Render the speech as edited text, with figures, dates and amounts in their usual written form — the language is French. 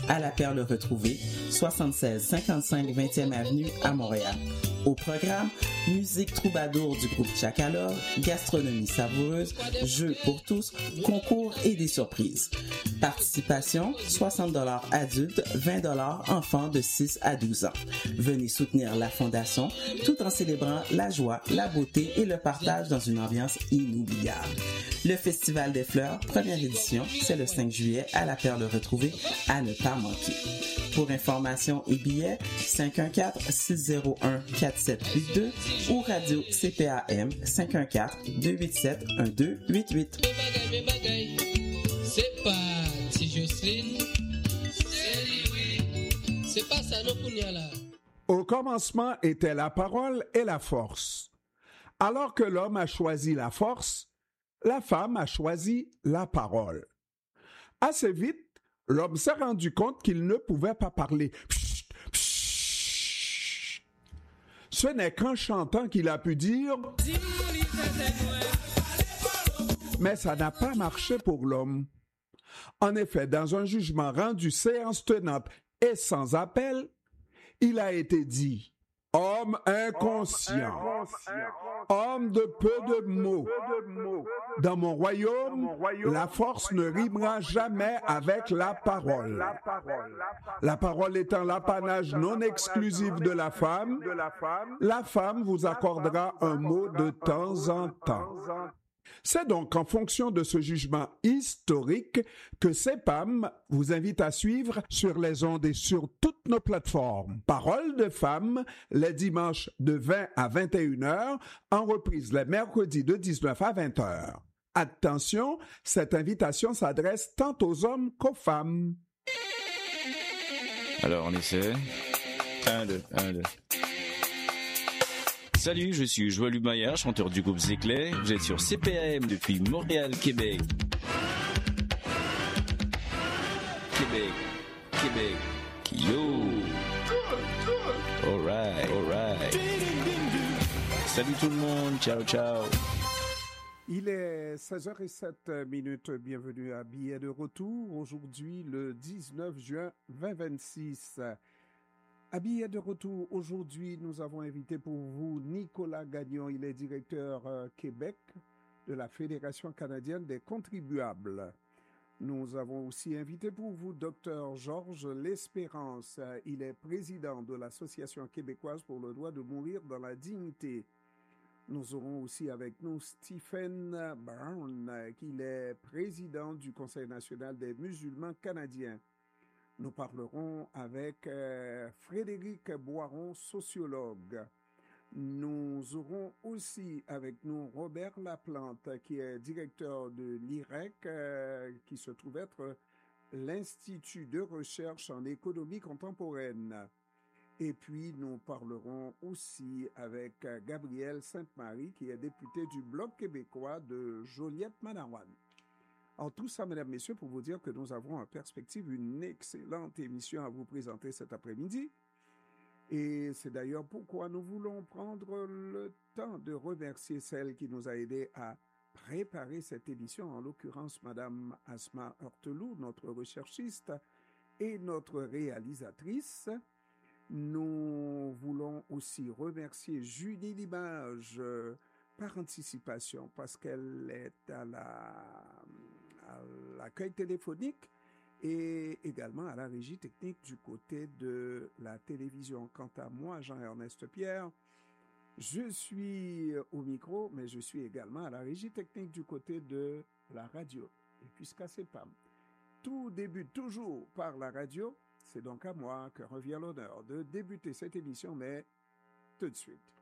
à la Perle Retrouvée, 7655 20e Avenue à Montréal. Au programme, musique troubadour du groupe Chakalov, gastronomie savoureuse, jeux pour tous, concours et des surprises. Participation, 60 $ adultes, 20 $ enfants de 6 à 12 ans. Venez soutenir la Fondation tout en célébrant la joie, la beauté et le partage dans une ambiance inoubliable. Le Festival des Fleurs, première édition, c'est le 5 juillet à la Perle Retrouvée, à ne pas manquer. Pour information et billets, 514-601-4782 ou radio CPAM 514-287-1288. C'est pas si Jocelyne, c'est pas ça non là. Au commencement était la parole et la force. Alors que l'homme a choisi la force, la femme a choisi la parole. Assez vite, l'homme s'est rendu compte qu'il ne pouvait pas parler. Psst, psst. Ce n'est qu'en chantant qu'il a pu dire « Mais ça n'a pas marché pour l'homme. » En effet, dans un jugement rendu séance tenante et sans appel, il a été dit « Homme inconscient, homme de peu de mots. Dans mon royaume, la force ne rimera jamais avec la parole. La parole étant l'apanage non exclusif de la femme vous accordera un mot de temps en temps. » C'est donc en fonction de ce jugement historique que CEPAM vous invite à suivre sur les ondes et sur toutes nos plateformes. Parole de femme, les dimanches de 20 à 21 heures, en reprise les mercredis de 19 à 20 heures. Attention, cette invitation s'adresse tant aux hommes qu'aux femmes. Alors on essaie. 1, 2, 1, 2. Salut, je suis Joël Humaillard, chanteur du groupe Zéclay. Vous êtes sur CPAM depuis Montréal, Québec. Québec. Yo. Alright. Salut tout le monde, ciao. Il est 16h07. Bienvenue à Billets de retour. Aujourd'hui, le 19 juin 2026. À Billets de retour, aujourd'hui, nous avons invité pour vous Nicolas Gagnon. Il est directeur Québec de la Fédération canadienne des contribuables. Nous avons aussi invité pour vous Dr Georges L'Espérance. Il est président de l'Association québécoise pour le droit de mourir dans la dignité. Nous aurons aussi avec nous Stephen Brown, qui est président du Conseil national des musulmans canadiens. Nous parlerons avec Frédéric Boiron, sociologue. Nous aurons aussi avec nous Robert Laplante, qui est directeur de l'IREC, qui se trouve être l'Institut de recherche en économie contemporaine. Et puis, nous parlerons aussi avec Gabriel Sainte-Marie, qui est député du Bloc québécois de Joliette-Manawan. Alors, tout ça, mesdames, messieurs, pour vous dire que nous avons en perspective une excellente émission à vous présenter cet après-midi. Et c'est d'ailleurs pourquoi nous voulons prendre le temps de remercier celle qui nous a aidés à préparer cette émission, en l'occurrence Madame Asma Heurteloup, notre recherchiste et notre réalisatrice. Nous voulons aussi remercier Julie Limage par anticipation parce qu'elle est à l'accueil téléphonique et également à la régie technique du côté de la télévision. Quant à moi, Jean-Ernest Pierre, je suis au micro, mais je suis également à la régie technique du côté de la radio. Et puisqu'à CEPAM, tout débute toujours par la radio, c'est donc à moi que revient l'honneur de débuter cette émission, mais tout de suite.